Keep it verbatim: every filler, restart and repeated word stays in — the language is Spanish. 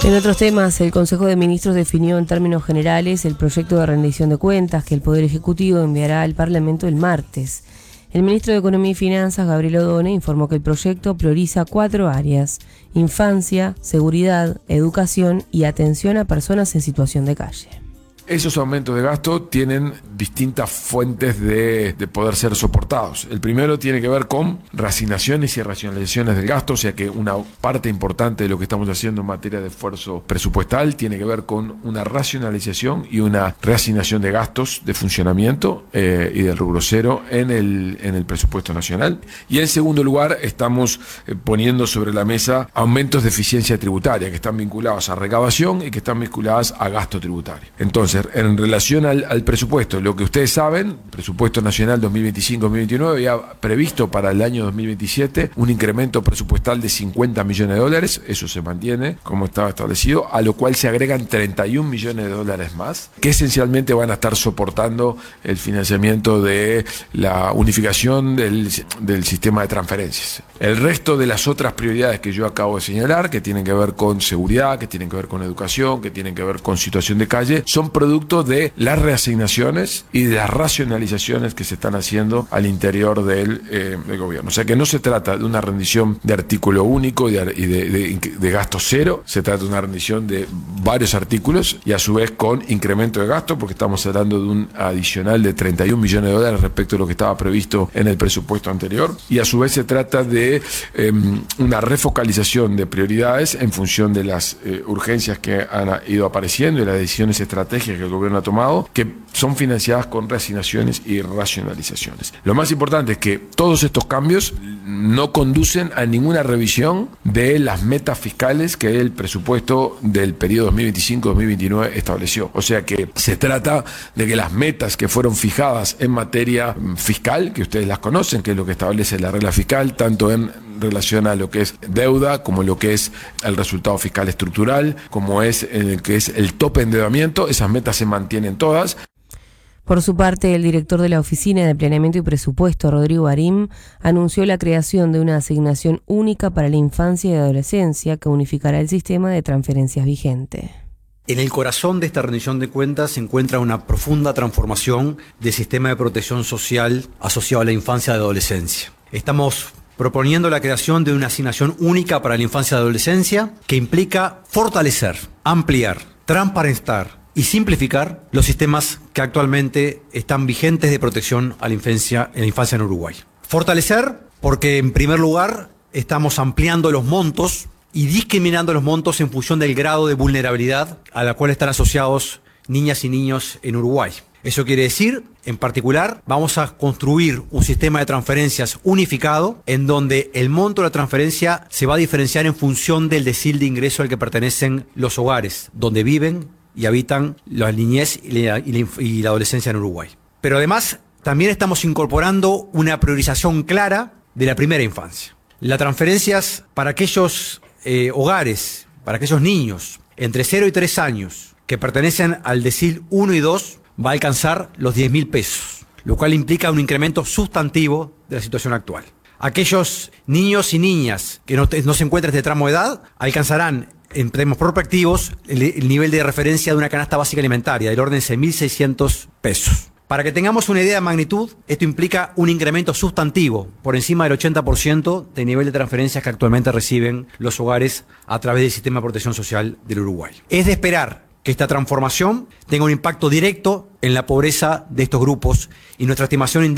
En otros temas, el Consejo de Ministros definió en términos generales el proyecto de rendición de cuentas que el Poder Ejecutivo enviará al Parlamento el martes. El ministro de Economía y Finanzas, Gabriel Odone, informó que el proyecto prioriza cuatro áreas: infancia, seguridad, educación y atención a personas en situación de calle. Esos aumentos de gasto tienen distintas fuentes de, de poder ser soportados. El primero tiene que ver con reasignaciones y racionalizaciones del gasto, o sea que una parte importante de lo que estamos haciendo en materia de esfuerzo presupuestal tiene que ver con una racionalización y una reasignación de gastos de funcionamiento eh, y del rubro cero en el, en el presupuesto nacional. Y en segundo lugar, estamos eh, poniendo sobre la mesa aumentos de eficiencia tributaria que están vinculados a recaudación y que están vinculadas a gasto tributario. Entonces, en relación al, al presupuesto, lo que ustedes saben, presupuesto nacional dos mil veinticinco dos mil veintinueve había previsto para el año dos mil veintisiete un incremento presupuestal de cincuenta millones de dólares, eso se mantiene como estaba establecido, a lo cual se agregan treinta y un millones de dólares más, que esencialmente van a estar soportando el financiamiento de la unificación del, del sistema de transferencias. El resto de las otras prioridades que yo acabo de señalar, que tienen que ver con seguridad, que tienen que ver con educación, que tienen que ver con situación de calle, son producto de las reasignaciones y de las racionalizaciones que se están haciendo al interior del, eh, del gobierno. O sea que no se trata de una rendición de artículo único y de, y de, de, de gasto cero, se trata de una rendición de varios artículos y a su vez con incremento de gasto, porque estamos hablando de un adicional de treinta y un millones de dólares respecto a lo que estaba previsto en el presupuesto anterior, y a su vez se trata de eh, una refocalización de prioridades en función de las eh, urgencias que han ido apareciendo y las decisiones estratégicas que el gobierno ha tomado, que son financiadas con reasignaciones y racionalizaciones. Lo más importante es que todos estos cambios no conducen a ninguna revisión de las metas fiscales que el presupuesto del periodo dos mil veinticinco dos mil veintinueve estableció. O sea que se trata de que las metas que fueron fijadas en materia fiscal, que ustedes las conocen, que es lo que establece la regla fiscal, tanto en relación a lo que es deuda, como lo que es el resultado fiscal estructural, como es el que es el tope de endeudamiento, esas metas se mantienen todas. Por su parte, el director de la Oficina de Planeamiento y Presupuesto, Rodrigo Arim, anunció la creación de una asignación única para la infancia y adolescencia que unificará el sistema de transferencias vigente. En el corazón de esta rendición de cuentas se encuentra una profunda transformación del sistema de protección social asociado a la infancia y adolescencia. Estamos proponiendo la creación de una asignación única para la infancia y adolescencia que implica fortalecer, ampliar, transparentar y simplificar los sistemas que actualmente están vigentes de protección a la infancia, en la infancia en Uruguay. Fortalecer porque, en primer lugar, estamos ampliando los montos y discriminando los montos en función del grado de vulnerabilidad a la cual están asociados niñas y niños en Uruguay. Eso quiere decir, en particular, vamos a construir un sistema de transferencias unificado en donde el monto de la transferencia se va a diferenciar en función del decil de ingreso al que pertenecen los hogares, donde viven y habitan la niñez y la, y la, y la adolescencia en Uruguay. Pero además, también estamos incorporando una priorización clara de la primera infancia. Las transferencias para aquellos eh, hogares, para aquellos niños entre cero y tres años que pertenecen al decil uno y dos, va a alcanzar los diez mil pesos, lo cual implica un incremento sustantivo de la situación actual. Aquellos niños y niñas que no, no se encuentran en este tramo de edad alcanzarán, en términos prospectivos, el, el nivel de referencia de una canasta básica alimentaria del orden de seis mil seiscientos pesos. Para que tengamos una idea de magnitud, esto implica un incremento sustantivo por encima del ochenta por ciento del nivel de transferencias que actualmente reciben los hogares a través del sistema de protección social del Uruguay. Es de esperar que esta transformación tenga un impacto directo en la pobreza de estos grupos y nuestra estimación indica